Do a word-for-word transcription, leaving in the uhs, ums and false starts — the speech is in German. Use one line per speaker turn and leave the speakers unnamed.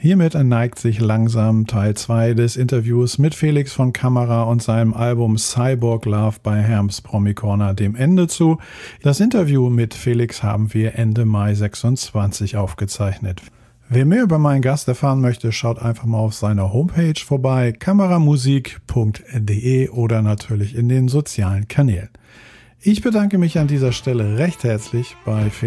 Hiermit neigt sich langsam Teil zwei des Interviews mit Felix von Kamera und seinem Album Cyborg Love bei Herms Promi Corner dem Ende zu. Das Interview mit Felix haben wir Ende Mai sechsundzwanzig aufgezeichnet. Wer mehr über meinen Gast erfahren möchte, schaut einfach mal auf seiner Homepage vorbei, kameramusik punkt de oder natürlich in den sozialen Kanälen. Ich bedanke mich an dieser Stelle recht herzlich bei Felix